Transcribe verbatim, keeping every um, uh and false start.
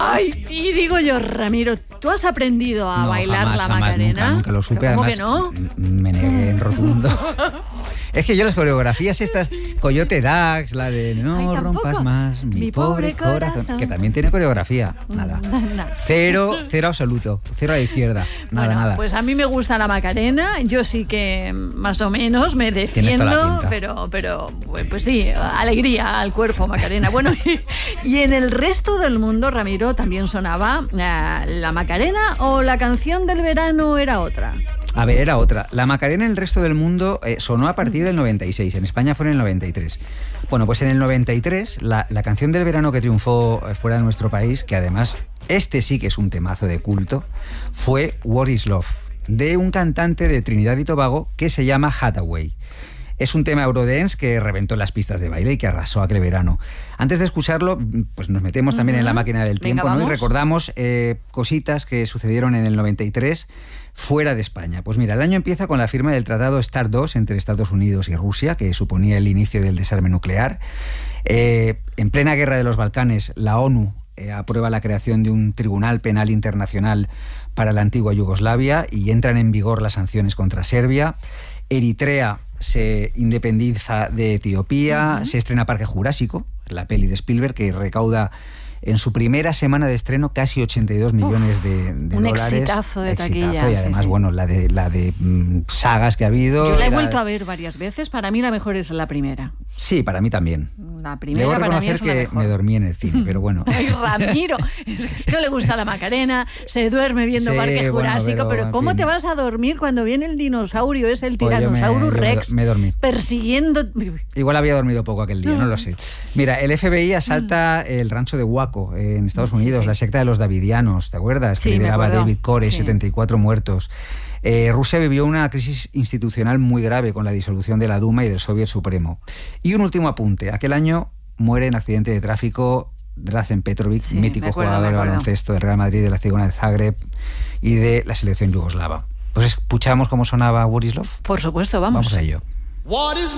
Ay, y digo yo, Ramiro, ¿tú has aprendido a no, bailar jamás, la jamás, Macarena? Nunca, nunca lo supe. ¿Cómo Además, que no? Me negué en rotundo. Es que yo las coreografías estas, Coyote Dax, la de No Ay, rompas más mi, mi pobre, pobre corazón, corazón, que también tiene coreografía. Nada. Nada. Cero, cero absoluto. Cero a la izquierda. Nada, Bueno, nada. pues a mí me gusta la Macarena, yo sí que más o menos me Tienes toda la defiendo, pinta. pero, pero pues sí, alegría al cuerpo, Macarena. Bueno, y, y en el resto del mundo, Ramiro, también sonaba uh, la Macarena, o la canción del verano era otra. A ver, era otra. La Macarena en el resto del mundo eh, sonó a partir del noventa y seis. En España fue en el noventa y tres. Bueno, pues en el noventa y tres, la, la canción del verano que triunfó fuera de nuestro país, que además este sí que es un temazo de culto, fue What is Love, de un cantante de Trinidad y Tobago que se llama Hathaway. Es un tema eurodance que reventó las pistas de baile y que arrasó aquel verano. Antes de escucharlo, pues nos metemos también uh-huh. en la máquina del tiempo, Venga, ¿no? Y vamos. recordamos eh, cositas que sucedieron en el noventa y tres fuera de España. Pues mira, el año empieza con la firma del Tratado START dos entre Estados Unidos y Rusia, que suponía el inicio del desarme nuclear. Eh, en plena guerra de los Balcanes, la ONU eh, aprueba la creación de un Tribunal Penal Internacional para la antigua Yugoslavia y entran en vigor las sanciones contra Serbia. Eritrea se independiza de Etiopía, uh-huh. se estrena Parque Jurásico, la peli de Spielberg, que recauda en su primera semana de estreno casi ochenta y dos millones Uf, de, de un dólares. Exitazo de exitazo, taquilla. Y además, sí, sí. bueno, la de, la de mmm, sagas que ha habido. Yo la he era... vuelto a ver varias veces. Para mí la mejor es la primera. Sí, para mí también. La primera Debo para reconocer mí es la que mejor. me dormí en el cine, pero bueno. Ay, Ramiro, no le gusta la Macarena, se duerme viendo Sí, Parque bueno, Jurásico, pero, pero en ¿cómo fin. te vas a dormir cuando viene el dinosaurio? Es el Pues yo me- Tyrannosaurus yo me do- Rex me dormí. persiguiendo... Igual había dormido poco aquel día, no lo sé. Mira, el F B I asalta el rancho de Waco, eh, en Estados Unidos, Sí, sí. la secta de los Davidianos, ¿te acuerdas? Sí, que me lideraba acuerdo. David Koresh, Sí. setenta y cuatro muertos. Eh, Rusia vivió una crisis institucional muy grave con la disolución de la Duma y del Soviet Supremo. Y un último apunte. Aquel año muere en accidente de tráfico Drazen Petrovic, Sí, mítico me acuerdo, jugador me de acuerdo. baloncesto del Real Madrid, de la Cigona de Zagreb y de la selección yugoslava. Pues escuchamos cómo sonaba What is Love. Por supuesto, vamos. Vamos a ello. What is